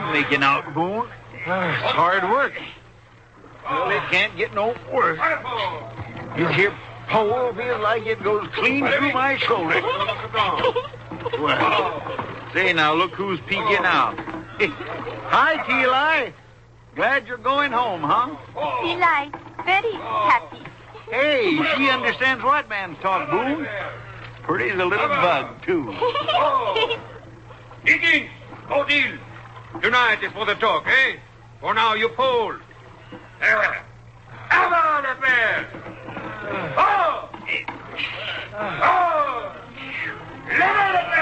making out, Boone. It's hard work. Well, it can't get no worse. This here pole feels like it goes clean through my shoulder. Well, say now, look who's peeking out. Hi, Eli. Glad you're going home, huh? Eli, very happy. Hey, she understands white man's talk, Boone. Pretty as a little bug, too. Indians, no deal. Tonight is for the talk, eh? For now, you pole. Avant affair! Oh! Oh! Let it